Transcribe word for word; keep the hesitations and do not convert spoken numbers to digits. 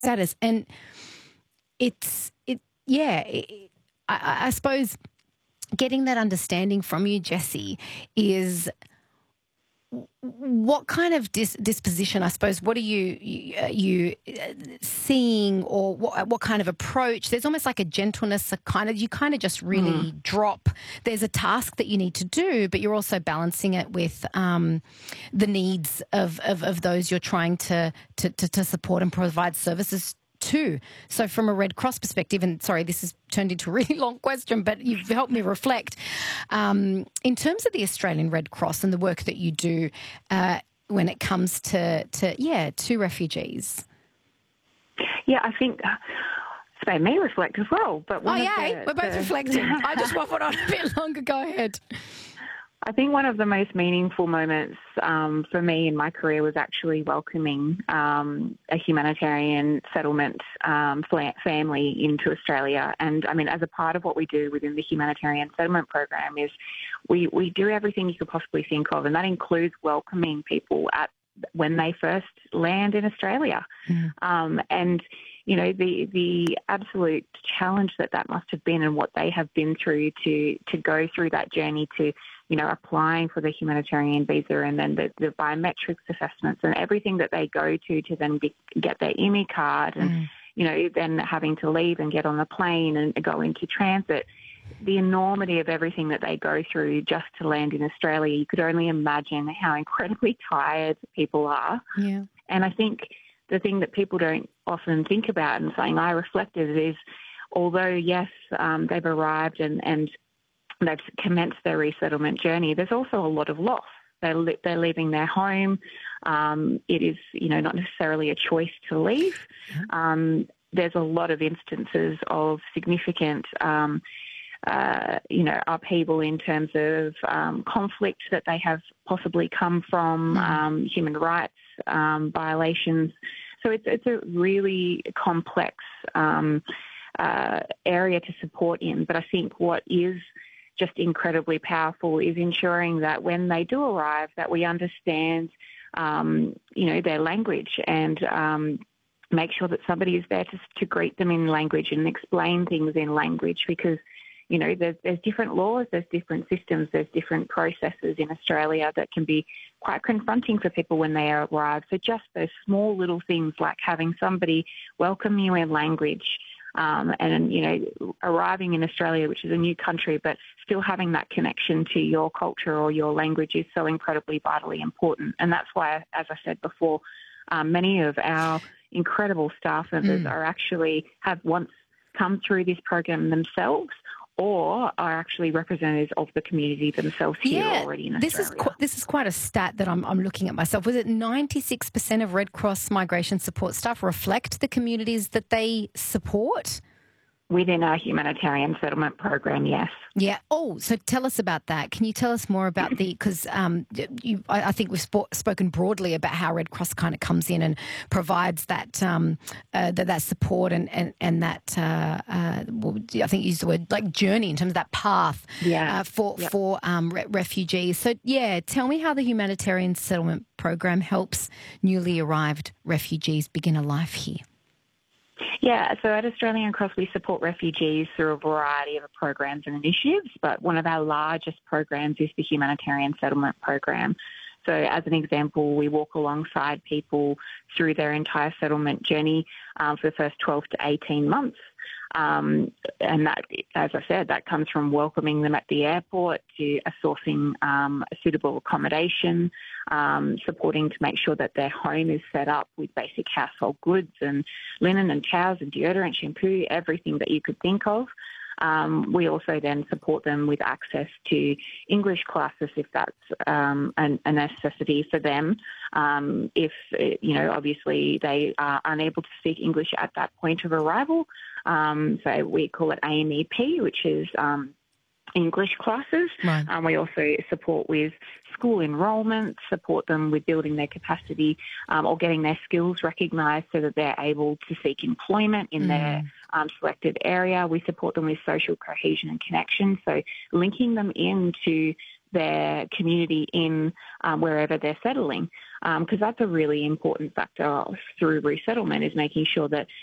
status. And it's, it, yeah, it, I, I suppose getting that understanding from you, Jessie, is what kind of dis- disposition, I suppose, what are you you, uh, you uh, seeing, or what, what kind of approach? There's almost like a gentleness, a kind of, you kind of just really mm. drop. There's a task that you need to do, but you're also balancing it with um, the needs of, of, of those you're trying to, to, to, to support and provide services too. So from a Red Cross perspective, and sorry, this has turned into a really long question, but you've helped me reflect. Um, in terms of the Australian Red Cross and the work that you do uh, when it comes to, to, yeah, to refugees. Yeah, I think it's made me reflect as well. But one oh, of yeah, the, we're both the... reflecting. I just waffled on a bit longer. Go ahead. I think one of the most meaningful moments um, for me in my career was actually welcoming um, a humanitarian settlement um, family into Australia. And, I mean, as a part of what we do within the humanitarian settlement program is we, we do everything you could possibly think of, and that includes welcoming people at when they first land in Australia. Mm. Um, and, you know, the the absolute challenge that that must have been and what they have been through to, to go through that journey to, you know, applying for the humanitarian visa and then the, the biometrics assessments and everything that they go to to then be, get their I M E card and, mm. you know, then having to leave and get on the plane and go into transit. The enormity of everything that they go through just to land in Australia, you could only imagine how incredibly tired people are. Yeah. And I think the thing that people don't often think about, and something I reflected, is although, yes, um, they've arrived and, and they've commenced their resettlement journey, there's also a lot of loss. They're, li- they're leaving their home. Um, it is, you know, not necessarily a choice to leave. Yeah. Um, there's a lot of instances of significant um Uh, you know, upheaval in terms of um, conflict that they have possibly come from, mm. um, human rights um, violations. So it's it's a really complex um, uh, area to support in. But I think what is just incredibly powerful is ensuring that when they do arrive, that we understand, um, you know, their language and um, make sure that somebody is there to, to greet them in language and explain things in language, because you know, there's, there's different laws, there's different systems, there's different processes in Australia that can be quite confronting for people when they arrive. So just those small little things like having somebody welcome you in language um, and, you know, arriving in Australia, which is a new country, but still having that connection to your culture or your language is so incredibly vitally important. And that's why, as I said before, um, many of our incredible staff members mm. are actually have once come through this program themselves, or are actually representatives of the community themselves here yeah, already in this Australia. Is qu- this is quite a stat that I'm, I'm looking at myself. Was it ninety-six percent of Red Cross migration support staff reflect the communities that they support? Within our humanitarian settlement program, yes. Yeah. Oh, so tell us about that. Can you tell us more about the, because um, you, I, I think we've sp- spoken broadly about how Red Cross kind of comes in and provides that um, uh, that, that support and, and, and that, uh, uh, well, I think you used the word like journey in terms of that path yeah. uh, for, yep. for um, re- refugees. So, yeah, tell me how the humanitarian settlement program helps newly arrived refugees begin a life here. Yeah, so at Australian Cross we support refugees through a variety of programs and initiatives, but one of our largest programs is the Humanitarian Settlement Program. So as an example, we walk alongside people through their entire settlement journey um, for the first twelve to eighteen months. Um, and that, as I said, that comes from welcoming them at the airport to sourcing um, suitable accommodation, um, supporting to make sure that their home is set up with basic household goods and linen and towels and deodorant, shampoo, everything that you could think of. Um, we also then support them with access to English classes if that's um, an, a necessity for them. Um, if, you know, obviously they are unable to speak English at that point of arrival. Um, so we call it A M E P, which is um, English classes. Right. Um, we also support with school enrolment, support them with building their capacity um, or getting their skills recognised so that they're able to seek employment in mm. their um, selected area. We support them with social cohesion and connection, so linking them into their community in um, wherever they're settling, because um, that's a really important factor through resettlement, is making sure that